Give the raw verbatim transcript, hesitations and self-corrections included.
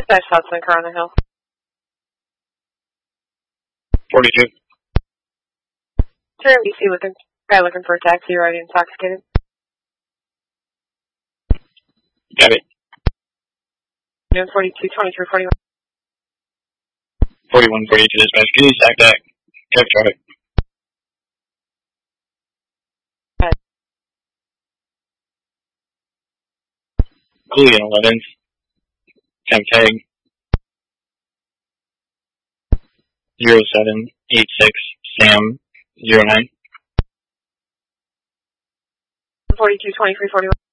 Dispatch Hudson, car on the hill. forty-two. Sure, M B C looking, guy looking for a taxi, already intoxicated. Got it. Noon forty-two, twenty-three, forty-one. forty-one, forty-two dispatch. Can you stack that? Check traffic. Julian eleven. Temp tag. zero seven eight six Sam zero nine. forty-two, twenty-three, forty-one.